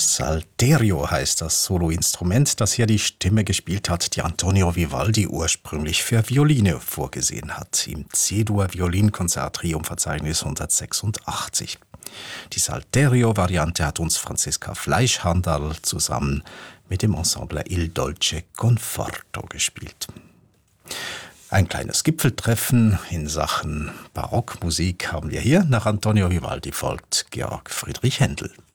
Salterio heißt das Soloinstrument, das hier die Stimme gespielt hat, die Antonio Vivaldi ursprünglich für Violine vorgesehen hat, im C-Dur-Violinkonzert Triumphverzeichnis 186. Die Salterio-Variante hat uns Franziska Fleischhandal zusammen mit dem Ensemble Il Dolce Conforto gespielt. Ein kleines Gipfeltreffen in Sachen Barockmusik haben wir hier. Nach Antonio Vivaldi folgt Georg Friedrich Händel.